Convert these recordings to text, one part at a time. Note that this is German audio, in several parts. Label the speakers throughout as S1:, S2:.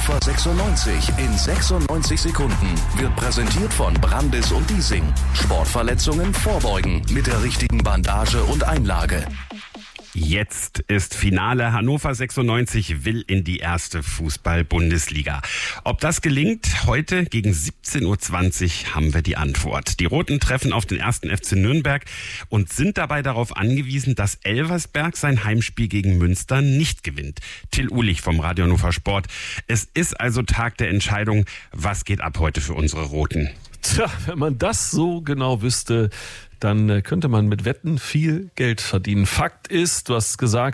S1: Hannover 96 in 96 Sekunden wird präsentiert von Brandis und Diesing. Sportverletzungen vorbeugen mit der richtigen Bandage und Einlage.
S2: Jetzt ist Finale. Hannover 96 will in die erste Fußball-Bundesliga. Ob das gelingt? Heute gegen 17:20 Uhr haben wir die Antwort. Die Roten treffen auf den 1. FC Nürnberg und sind dabei darauf angewiesen, dass Elversberg sein Heimspiel gegen Münster nicht gewinnt. Till Uhlich vom Radio Hannover Sport. Es ist also Tag der Entscheidung. Was geht ab heute für unsere Roten?
S3: Tja, wenn man das so genau wüsste, dann könnte man mit Wetten viel Geld verdienen. Fakt ist, du hast gesagt,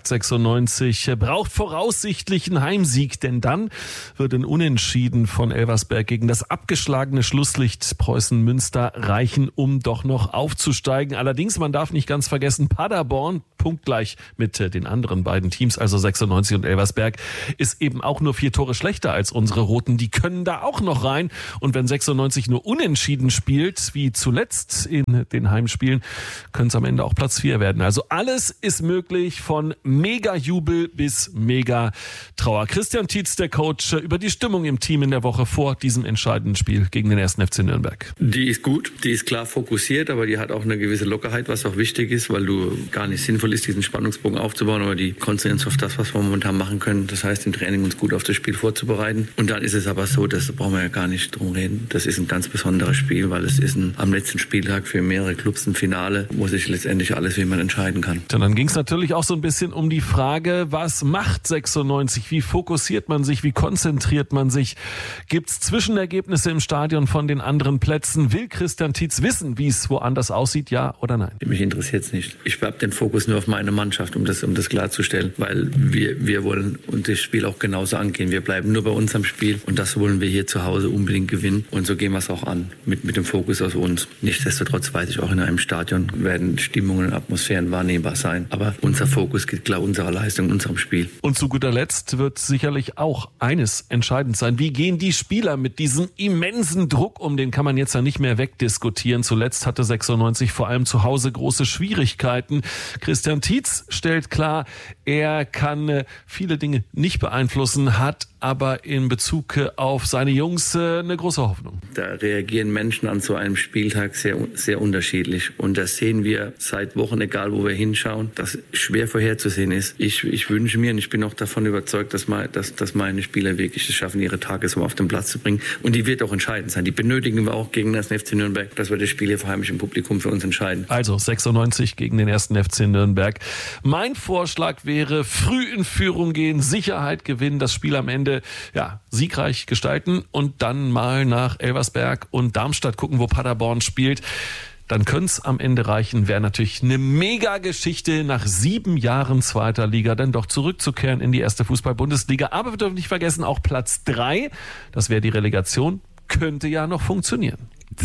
S3: 96 braucht voraussichtlich einen Heimsieg, denn dann wird ein Unentschieden von Elversberg gegen das abgeschlagene Schlusslicht Preußen-Münster reichen, um doch noch aufzusteigen. Allerdings, man darf nicht ganz vergessen, Paderborn, punktgleich mit den anderen beiden Teams, also 96 und Elversberg, ist eben auch nur 4 Tore schlechter als unsere Roten. Die können da auch noch rein. Und wenn 96 nur unentschieden spielt, wie zuletzt in den Heimspielen, können es am Ende auch Platz 4 werden. Also alles ist möglich, von Mega-Jubel bis Mega-Trauer. Christian Tietz, der Coach, über die Stimmung im Team in der Woche vor diesem entscheidenden Spiel gegen den 1. FC Nürnberg.
S4: Die ist gut, die ist klar fokussiert, aber die hat auch eine gewisse Lockerheit, was auch wichtig ist, weil du gar nicht sinnvoll ist, diesen Spannungsbogen aufzubauen, aber die konzentrieren uns auf das, was wir momentan machen können. Das heißt, im Training uns gut auf das Spiel vorzubereiten. Und dann ist es aber so, das brauchen wir ja gar nicht drum reden. Das ist ein ganz besonderes Spiel, weil es ist am letzten Spieltag für mehrere Clubs ein Finale, wo sich letztendlich alles wie man entscheiden kann.
S3: Und dann ging es natürlich auch so ein bisschen um die Frage, was macht 96? Wie fokussiert man sich? Wie konzentriert man sich? Gibt es Zwischenergebnisse im Stadion von den anderen Plätzen? Will Christian Tietz wissen, wie es woanders aussieht? Ja oder nein?
S4: Mich interessiert es nicht. Ich habe den Fokus nur auf meine Mannschaft, um das klarzustellen, weil wir wollen und das Spiel auch genauso angehen. Wir bleiben nur bei uns am Spiel und das wollen wir hier zu Hause unbedingt gewinnen. Und so gehen wir es auch an, mit dem Fokus auf uns. Nichtsdestotrotz weiß ich auch, in einem Stadion werden Stimmungen und Atmosphären wahrnehmbar sein. Aber unser Fokus geht klar unserer Leistung, unserem Spiel.
S3: Und zu guter Letzt wird sicherlich auch eines entscheidend sein. Wie gehen die Spieler mit diesem immensen Druck um? Den kann man jetzt ja nicht mehr wegdiskutieren. Zuletzt hatte 96 vor allem zu Hause große Schwierigkeiten. Christian Tietz stellt klar, er kann viele Dinge nicht beeinflussen, hat aber in Bezug auf seine Jungs eine große Hoffnung.
S4: Da reagieren Menschen an so einem Spieltag sehr, sehr unterschiedlich. Und das sehen wir seit Wochen, egal wo wir hinschauen, dass schwer vorherzusehen ist. Ich wünsche mir und ich bin auch davon überzeugt, dass meine Spieler wirklich es schaffen, ihre Tage so auf den Platz zu bringen. Und die wird auch entscheidend sein. Die benötigen wir auch gegen den 1. FC Nürnberg, dass wir das Spiel hier vor heimischem Publikum für uns entscheiden.
S3: Also 96 gegen den 1. FC Nürnberg. Mein Vorschlag wäre, früh in Führung gehen, Sicherheit gewinnen, das Spiel am Ende siegreich gestalten und dann mal nach Elversberg und Darmstadt gucken, wo Paderborn spielt. Dann könnte es am Ende reichen. Wäre natürlich eine Mega-Geschichte, nach 7 Jahren zweiter Liga dann doch zurückzukehren in die erste Fußball-Bundesliga. Aber wir dürfen nicht vergessen, auch Platz 3, das wäre die Relegation, könnte ja noch funktionieren.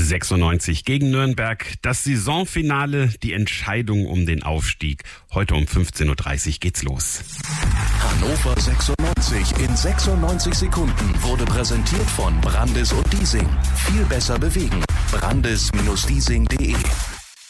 S2: 96 gegen Nürnberg, das Saisonfinale, die Entscheidung um den Aufstieg. Heute um 15:30 Uhr geht's los.
S1: Hannover 96 in 96 Sekunden wurde präsentiert von Brandis und Diesing. Viel besser bewegen. Brandis-Diesing.de